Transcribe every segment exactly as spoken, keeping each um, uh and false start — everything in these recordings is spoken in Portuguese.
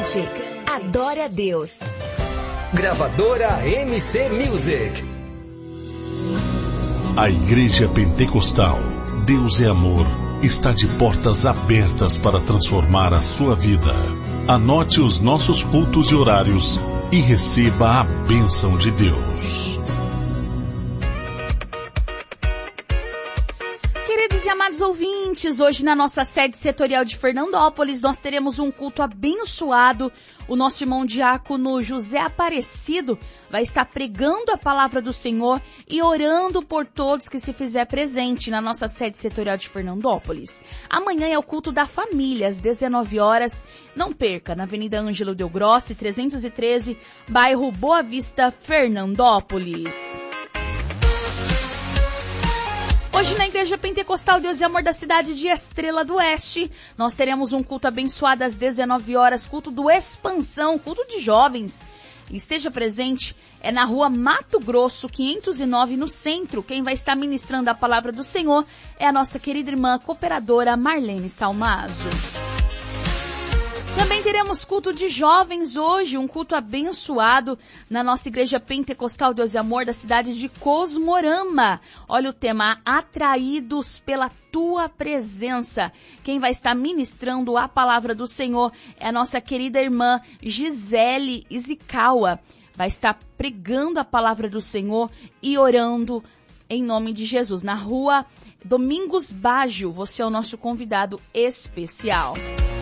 Cante, adore a Deus. Gravadora M C Music. A Igreja Pentecostal Deus é Amor está de portas abertas para transformar a sua vida. Anote os nossos cultos e horários e receba a bênção de Deus. Queridos e amados ouvintes, hoje na nossa sede setorial de Fernandópolis, nós teremos um culto abençoado. O nosso irmão diácono José Aparecido vai estar pregando a palavra do Senhor e orando por todos que se fizer presente na nossa sede setorial de Fernandópolis. Amanhã é o culto da família, às dezenove horas. Não perca, na Avenida Ângelo Del Grossi, trezentos e treze, bairro Boa Vista, Fernandópolis. Hoje na Igreja Pentecostal Deus e Amor da cidade de Estrela do Oeste, nós teremos um culto abençoado às dezenove horas, culto do Expansão, culto de jovens. Esteja presente, é na rua Mato Grosso, quinhentos e nove, no centro. Quem vai estar ministrando a palavra do Senhor é a nossa querida irmã cooperadora Marlene Salmazo. Também teremos culto de jovens hoje, um culto abençoado na nossa Igreja Pentecostal Deus e Amor da cidade de Cosmorama. Olha o tema, atraídos pela tua presença. Quem vai estar ministrando a palavra do Senhor é a nossa querida irmã Gisele Izikawa. Vai estar pregando a palavra do Senhor e orando em nome de Jesus. Na rua Domingos Baggio, você é o nosso convidado especial.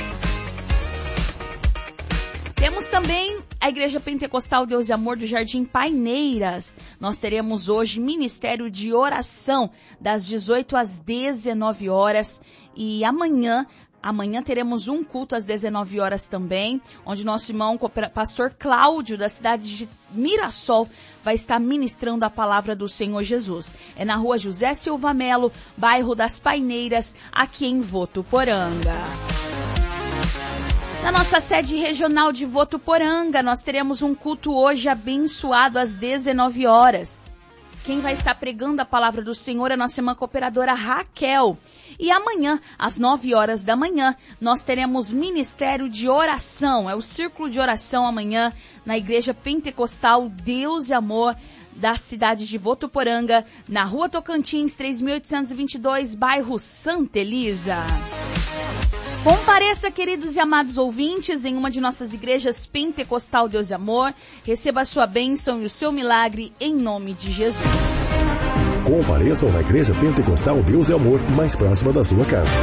Temos também a Igreja Pentecostal Deus e Amor do Jardim Paineiras. Nós teremos hoje ministério de oração das dezoito às dezenove horas. E amanhã, amanhã teremos um culto às dezenove horas também, onde nosso irmão pastor Cláudio, da cidade de Mirassol, vai estar ministrando a palavra do Senhor Jesus. É na rua José Silva Melo, bairro das Paineiras, aqui em Votuporanga. Na nossa sede regional de Votuporanga, nós teremos um culto hoje abençoado às dezenove horas. Quem vai estar pregando a palavra do Senhor é a nossa irmã cooperadora Raquel. E amanhã, às nove horas da manhã, nós teremos ministério de oração. É o círculo de oração amanhã na Igreja Pentecostal Deus e Amor da cidade de Votuporanga, na rua Tocantins, três mil oitocentos e vinte e dois, bairro Santa Elisa. Compareça, queridos e amados ouvintes, em uma de nossas igrejas Pentecostal Deus e Amor. Receba a sua bênção e o seu milagre em nome de Jesus. Compareçam na Igreja Pentecostal Deus e Amor, mais próxima da sua casa.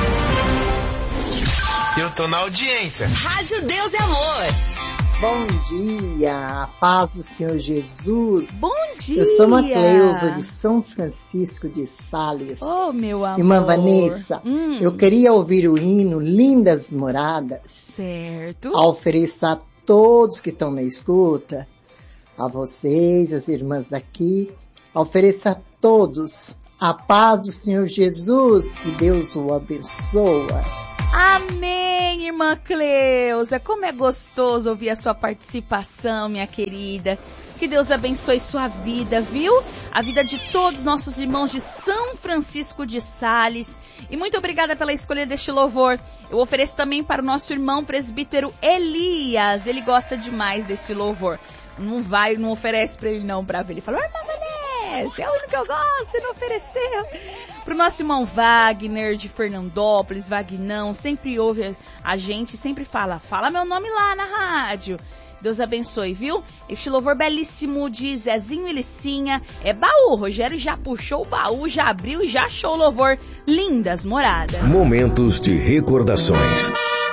Eu tô na audiência. Rádio Deus e Amor. Bom dia, a paz do Senhor Jesus. Bom dia. Eu sou uma Cleusa de São Francisco de Sales. Oh, meu amor. Irmã Vanessa, hum. eu queria ouvir o hino Lindas Moradas. Certo. Ofereço a todos que estão na escuta, a vocês, as irmãs daqui, ofereço a todos a paz do Senhor Jesus, que Deus o abençoa. Amém, irmã Cleusa. Como é gostoso ouvir a sua participação, minha querida. Que Deus abençoe sua vida, viu? A vida de todos os nossos irmãos de São Francisco de Sales. E muito obrigada pela escolha deste louvor. Eu ofereço também para o nosso irmão presbítero Elias. Ele gosta demais deste louvor. Não vai, não oferece para ele não, para ver. Ele falou, irmã Vanessa, é o único que eu gosto, você não ofereceu. Pro nosso irmão Wagner, de Fernandópolis, Vagnão, sempre ouve a gente, sempre fala, fala meu nome lá na rádio. Deus abençoe, viu? Este louvor belíssimo de Zezinho e Licinha é baú. Rogério já puxou o baú, já abriu e já achou o louvor Lindas Moradas. Momentos de recordações.